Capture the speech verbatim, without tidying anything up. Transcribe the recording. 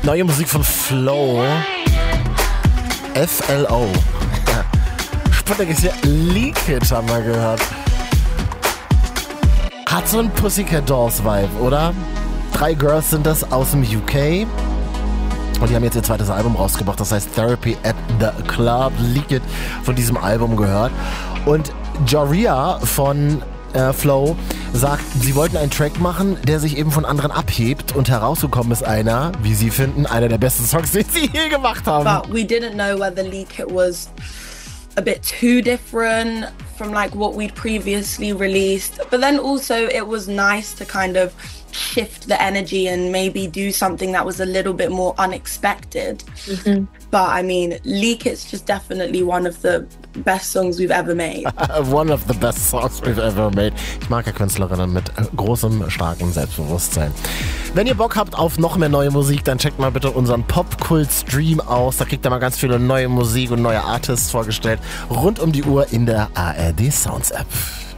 Neue Musik von Flow. F L O. Sputnik ist hier. Leak It haben wir gehört. Hat so ein Pussycat Dolls Vibe, oder? Drei Girls sind das aus dem U K. Und die haben jetzt ihr zweites Album rausgebracht, das heißt Therapy at the Club. Leak It von diesem Album gehört. Und Joria von äh, Flow sagt, sie wollten einen Track machen, der sich eben von anderen abhebt. Und herausgekommen ist einer, wie sie finden, einer der besten Songs, den sie je gemacht haben. But we didn't know whether Leak It was a bit too different from like what we'd previously released. But then also it was nice to kind of shift the energy and maybe do something that was a little bit more unexpected. Mm-hmm. But I mean, Leak It's just definitely one of the best songs we've ever made. One of the best songs we've ever made. Ich mag ja Künstlerinnen mit großem, starkem Selbstbewusstsein. Wenn ihr Bock habt auf noch mehr neue Musik, dann checkt mal bitte unseren Popkult-Stream aus. Da kriegt ihr mal ganz viele neue Musik und neue Artists vorgestellt. Rund um die Uhr in der A R D Sounds App.